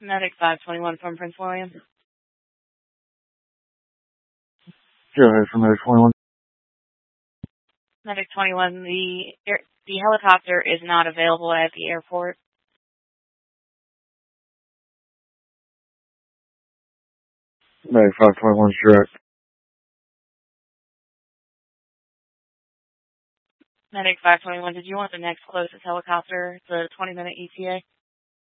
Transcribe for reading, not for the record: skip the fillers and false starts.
Medic 521 from Prince William. Go ahead for Medic 21. Medic 21, the helicopter is not available at the airport. Medic 521 is direct. Medic 521, did you want the next closest helicopter? It's a 20-minute ETA.